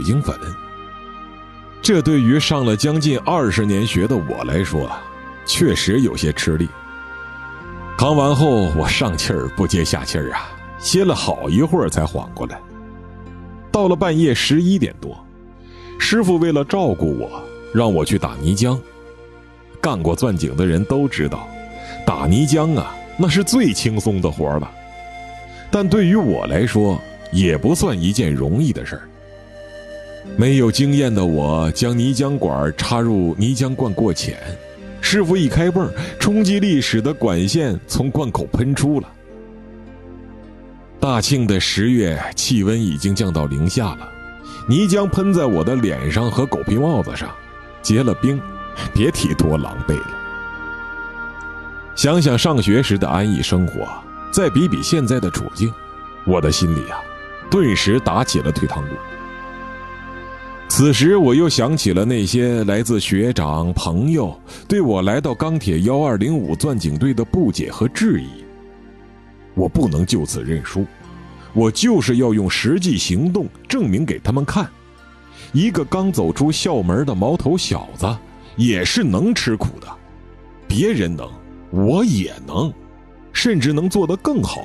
晶粉。这对于上了将近20年学的我来说，确实有些吃力。扛完后，我上气儿不接下气儿啊，歇了好一会儿才缓过来。到了半夜11点多，师傅为了照顾我，让我去打泥浆。干过钻井的人都知道，打泥浆啊，那是最轻松的活了。但对于我来说，也不算一件容易的事儿。没有经验的我将泥浆管插入泥浆罐过浅，师傅一开泵，冲击力使得管线从罐口喷出了。大庆的10月，气温已经降到0下了，泥浆喷在我的脸上和狗皮帽子上，结了冰，别提多狼狈了。想想上学时的安逸生活，再比比现在的处境，我的心里啊，顿时打起了退堂鼓。此时我又想起了那些来自学长朋友对我来到钢铁1205钻井队的不解和质疑。我不能就此认输，我就是要用实际行动证明给他们看，一个刚走出校门的毛头小子也是能吃苦的，别人能，我也能，甚至能做得更好。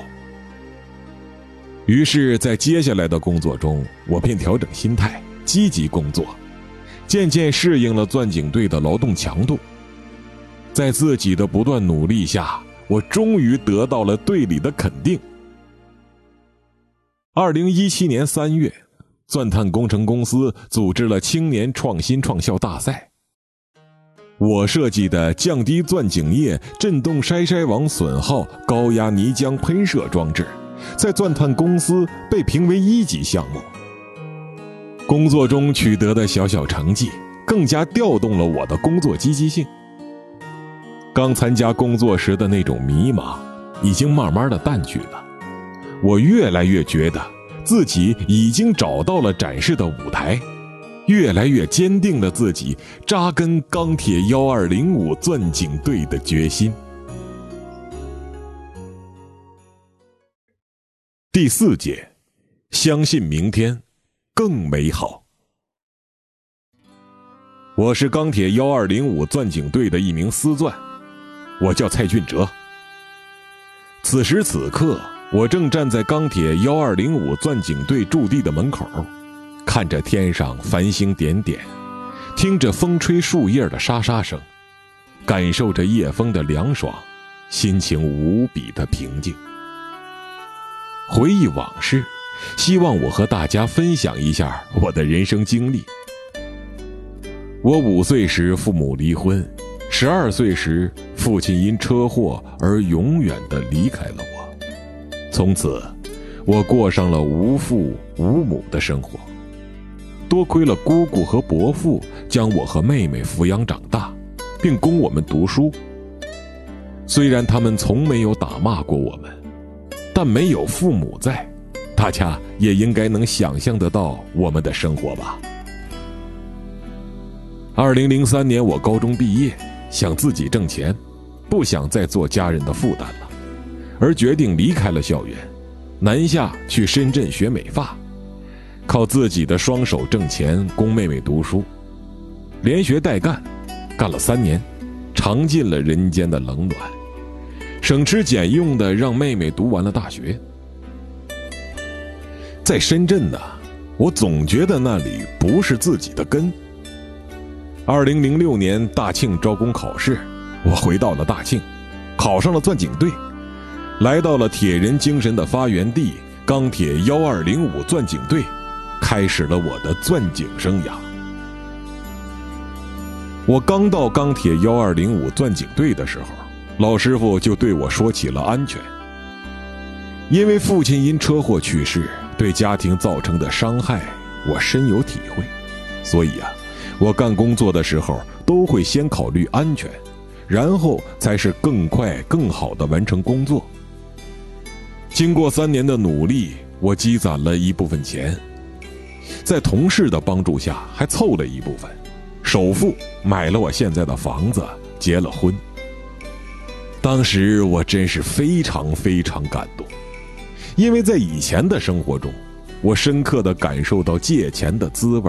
于是在接下来的工作中，我便调整心态，积极工作，渐渐适应了钻井队的劳动强度。在自己的不断努力下，我终于得到了队里的肯定。2017年3月，钻探工程公司组织了青年创新创校大赛。我设计的降低钻井液震动筛网损耗高压泥浆喷射装置，在钻探公司被评为1级项目。工作中取得的小小成绩，更加调动了我的工作积极性。刚参加工作时的那种迷茫，已经慢慢的淡去了。我越来越觉得自己已经找到了展示的舞台，越来越坚定了自己扎根钢铁1205钻井队的决心。第4节，相信明天更美好。我是钢铁1205钻井队的一名司钻，我叫蔡俊哲。此时此刻，我正站在钢铁1205钻井队驻地的门口，看着天上繁星点点，听着风吹树叶的沙沙声，感受着夜风的凉爽，心情无比的平静。回忆往事，希望我和大家分享一下我的人生经历。我5岁时父母离婚，12岁时父亲因车祸而永远地离开了我。从此我过上了无父无母的生活，多亏了姑姑和伯父将我和妹妹抚养长大，并供我们读书。虽然他们从没有打骂过我们，但没有父母在，大家也应该能想象得到我们的生活吧。2003年我高中毕业，想自己挣钱，不想再做家人的负担了，而决定离开了校园，南下去深圳学美发，靠自己的双手挣钱供妹妹读书，连学带干，干了3年，尝尽了人间的冷暖，省吃俭用的让妹妹读完了大学。在深圳呢，我总觉得那里不是自己的根。2006年大庆招工考试，我回到了大庆，考上了钻井队，来到了铁人精神的发源地钢铁1205钻井队，开始了我的钻井生涯。我刚到钢铁1205钻井队的时候，老师傅就对我说起了安全。因为父亲因车祸去世，对家庭造成的伤害我深有体会，所以我干工作的时候都会先考虑安全，然后才是更快更好地完成工作。经过3年的努力，我积攒了一部分钱，在同事的帮助下还凑了一部分，首付买了我现在的房子，结了婚。当时我真是非常非常感动，因为在以前的生活中，我深刻地感受到借钱的滋味